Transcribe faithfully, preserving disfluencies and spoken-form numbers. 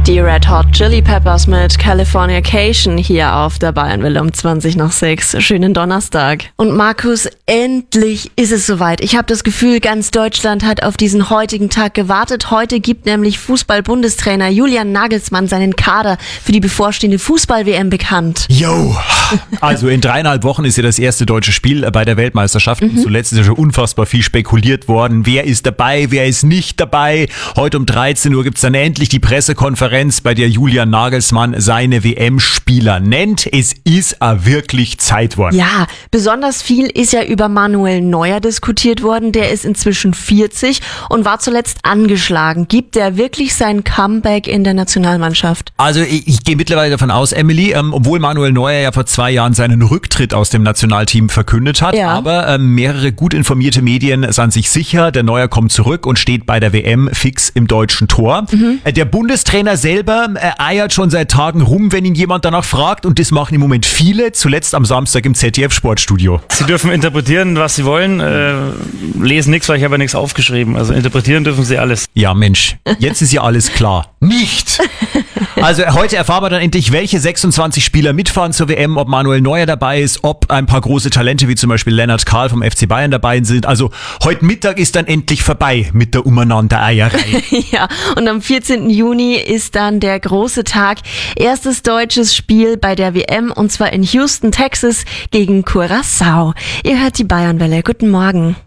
Die Red Hot Chili Peppers mit Californication hier auf der Bayernwelle um zwanzig nach sechs. Schönen Donnerstag. Und Markus, endlich ist es soweit. Ich habe das Gefühl, ganz Deutschland hat auf diesen heutigen Tag gewartet. Heute gibt nämlich Fußball-Bundestrainer Julian Nagelsmann seinen Kader für die bevorstehende Fußball-W M bekannt. Yo! Also in dreieinhalb Wochen ist ja das erste deutsche Spiel bei der Weltmeisterschaft. Mhm. Zuletzt ist ja schon unfassbar viel spekuliert worden. Wer ist dabei, wer ist nicht dabei? Heute um dreizehn Uhr gibt's dann endlich die Pressekonferenz, bei der Julian Nagelsmann seine W M-Spieler nennt. Es ist a wirklich Zeit worden. Ja, besonders viel ist ja über Manuel Neuer diskutiert worden. Der ist inzwischen vierzig und war zuletzt angeschlagen. Gibt der wirklich sein Comeback in der Nationalmannschaft? Also ich, ich gehe mittlerweile davon aus, Emily, ähm, obwohl Manuel Neuer ja vor zwei Jahren seinen Rücktritt aus dem Nationalteam verkündet hat, ja. aber ähm, mehrere gut informierte Medien sind sich sicher, der Neuer kommt zurück und steht bei der W M fix im deutschen Tor. Mhm. Äh, der Bundestrainer selber äh, eiert schon seit Tagen rum, wenn ihn jemand danach fragt, und das machen im Moment viele, zuletzt am Samstag im Z D F-Sportstudio. Sie dürfen interpretieren, was Sie wollen, äh, lesen nichts, weil ich habe ja nichts aufgeschrieben, also interpretieren dürfen Sie alles. Ja Mensch, jetzt ist ja alles klar. Nicht! Also heute erfahren wir dann endlich, welche sechsundzwanzig Spieler mitfahren zur W M, ob Manuel Neuer dabei ist, ob ein paar große Talente wie zum Beispiel Lennart Kahl vom F C Bayern dabei sind. Also heute Mittag ist dann endlich vorbei mit der Umeinander-Eierei. Ja, und am vierzehnten Juni ist dann der große Tag. Erstes deutsches Spiel bei der W M, und zwar in Houston, Texas gegen Curaçao. Ihr hört die Bayernwelle. Guten Morgen.